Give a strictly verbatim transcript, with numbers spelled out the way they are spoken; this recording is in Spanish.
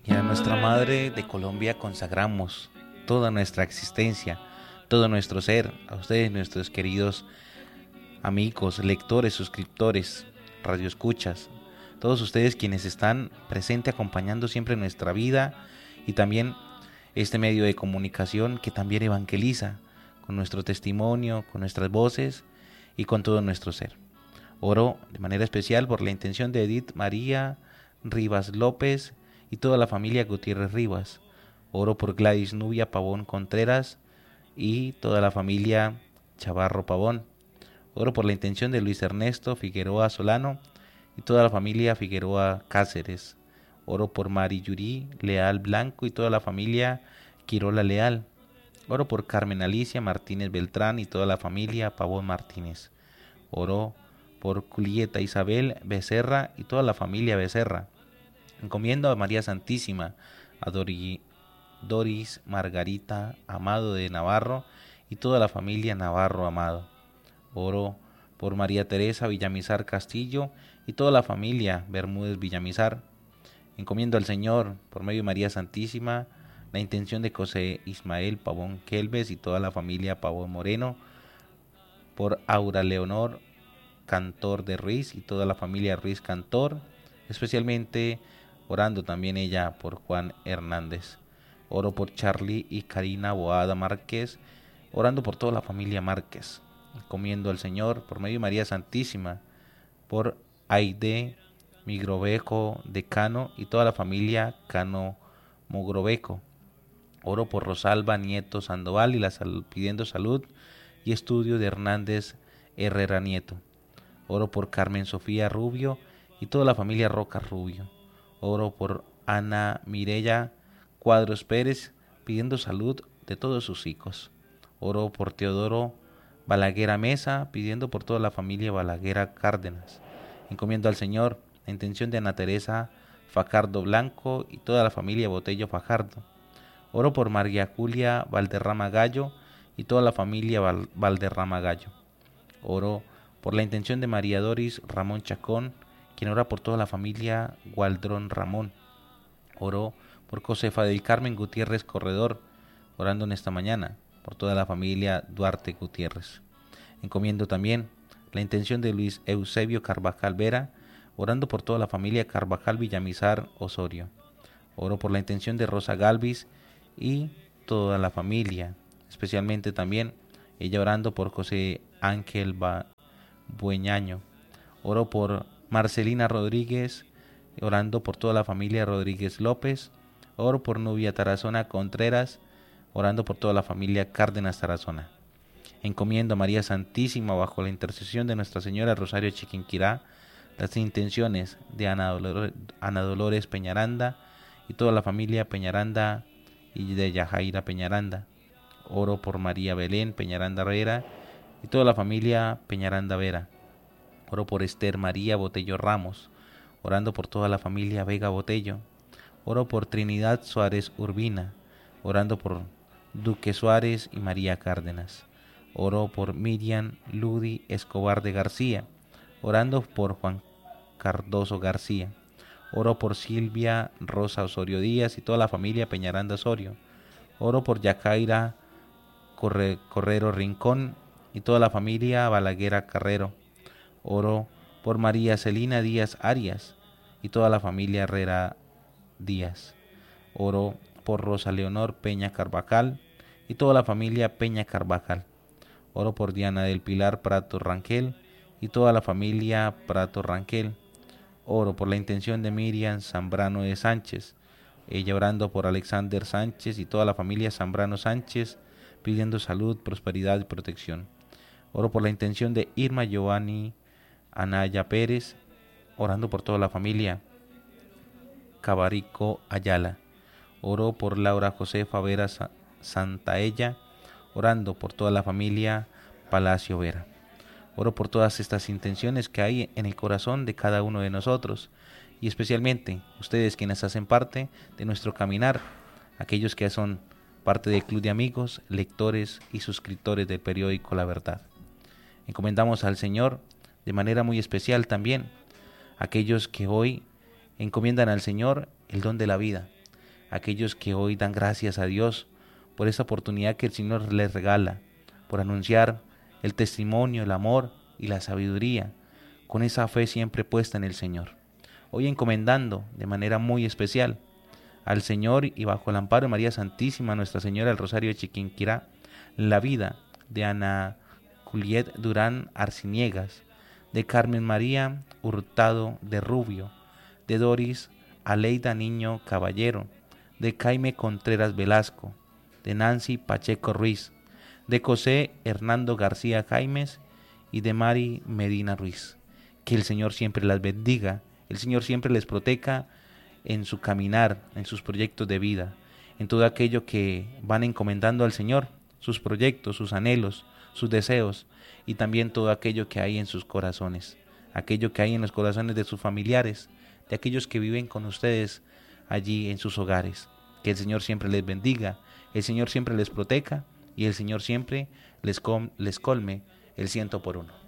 Y a nuestra Madre de Colombia consagramos toda nuestra existencia, todo nuestro ser, a ustedes nuestros queridos amigos, lectores, suscriptores, radioescuchas, todos ustedes quienes están presentes acompañando siempre nuestra vida y también este medio de comunicación que también evangeliza con nuestro testimonio, con nuestras voces y con todo nuestro ser. Oro de manera especial por la intención de Edith María Rivas López y toda la familia Gutiérrez Rivas. Oro por Gladys Nubia Pavón Contreras y toda la familia Chavarro Pavón. Oro por la intención de Luis Ernesto Figueroa Solano y toda la familia Figueroa Cáceres. Oro por Mari Yuri Leal Blanco y toda la familia Quirola Leal. Oro por Carmen Alicia Martínez Beltrán y toda la familia Pavón Martínez. Oro por Julieta Isabel Becerra y toda la familia Becerra. Encomiendo a María Santísima, a Dori, Doris Margarita Amado de Navarro y toda la familia Navarro Amado. Oro por María Teresa Villamizar Castillo y toda la familia Bermúdez Villamizar. Encomiendo al Señor, por medio de María Santísima, la intención de José Ismael Pavón Kelves y toda la familia Pavón Moreno, por Aura Leonor Cantor de Ruiz y toda la familia Ruiz Cantor, especialmente orando también ella por Juan Hernández. Oro por Charlie y Karina Boada Márquez, orando por toda la familia Márquez. Encomiendo al Señor, por medio de María Santísima, por Aide Migroveco de Cano y toda la familia Cano Mogroveco. Oro por Rosalba Nieto Sandoval y la sal, pidiendo salud y estudio de Hernández Herrera Nieto. Oro por Carmen Sofía Rubio y toda la familia Roca Rubio. Oro por Ana Mireya Cuadros Pérez, pidiendo salud de todos sus hijos. Oro por Teodoro Balaguera Mesa, pidiendo por toda la familia Balaguera Cárdenas. Encomiendo al Señor la intención de Ana Teresa Fajardo Blanco y toda la familia Botello Fajardo. Oro por María Julia Valderrama Gallo y toda la familia Val- Valderrama Gallo. Oro por la intención de María Doris Ramón Chacón, quien ora por toda la familia Gualdrón Ramón. Oro por Josefa del Carmen Gutiérrez Corredor, orando en esta mañana por toda la familia Duarte Gutiérrez. Encomiendo también la intención de Luis Eusebio Carvajal Vera, orando por toda la familia Carvajal Villamizar Osorio. Oro por la intención de Rosa Galvis y toda la familia, especialmente también ella orando por José Ángel ba Bueñaño. Oro por Marcelina Rodríguez, orando por toda la familia Rodríguez López. Oro por Nubia Tarazona Contreras, orando por toda la familia Cárdenas Tarazona. Encomiendo a María Santísima, bajo la intercesión de Nuestra Señora Rosario Chiquinquirá, las intenciones de Ana Dolores, Ana Dolores Peñaranda y toda la familia Peñaranda y de Yajaira Peñaranda. Oro por María Belén Peñaranda Vera y toda la familia Peñaranda Vera. Oro por Esther María Botello Ramos, orando por toda la familia Vega Botello. Oro por Trinidad Suárez Urbina, orando por Duque Suárez y María Cárdenas. Oro por Miriam Ludi Escobar de García, orando por Juan Cardoso García. Oro por Silvia Rosa Osorio Díaz y toda la familia Peñaranda Osorio. Oro por Yacaira Corre, Correro Rincón y toda la familia Balaguera Carrero. Oro por María Celina Díaz Arias y toda la familia Herrera Díaz. Oro por Rosa Leonor Peña Carvajal y toda la familia Peña Carvajal. Oro por Diana del Pilar Prato Rangel y toda la familia Prato Rangel. Oro por la intención de Miriam Zambrano de Sánchez, ella orando por Alexander Sánchez y toda la familia Zambrano Sánchez, pidiendo salud, prosperidad y protección. Oro por la intención de Irma Giovanni Anaya Pérez, orando por toda la familia Cabarico Ayala. Oro por Laura Josefa Vera Santaella, orando por toda la familia Palacio Vera. Oro por todas estas intenciones que hay en el corazón de cada uno de nosotros y especialmente ustedes quienes hacen parte de nuestro caminar, aquellos que son parte del club de amigos, lectores y suscriptores del periódico La Verdad. Encomendamos al Señor de manera muy especial también aquellos que hoy encomiendan al Señor el don de la vida, aquellos que hoy dan gracias a Dios por esta oportunidad que el Señor les regala, por anunciar el testimonio, el amor y la sabiduría, con esa fe siempre puesta en el Señor. Hoy encomendando de manera muy especial al Señor y bajo el amparo de María Santísima, Nuestra Señora del Rosario de Chiquinquirá, la vida de Ana Juliet Durán Arciniegas, de Carmen María Hurtado de Rubio, de Doris Aleida Niño Caballero, de Jaime Contreras Velasco, de Nancy Pacheco Ruiz, de José Hernando García Jaimes y de Mari Medina Ruiz. Que el Señor siempre las bendiga, el Señor siempre les proteja en su caminar, en sus proyectos de vida, en todo aquello que van encomendando al Señor, sus proyectos, sus anhelos, sus deseos y también todo aquello que hay en sus corazones, aquello que hay en los corazones de sus familiares, de aquellos que viven con ustedes allí en sus hogares. Que el Señor siempre les bendiga, el Señor siempre les proteja y el Señor siempre les, com- les colme el ciento por uno.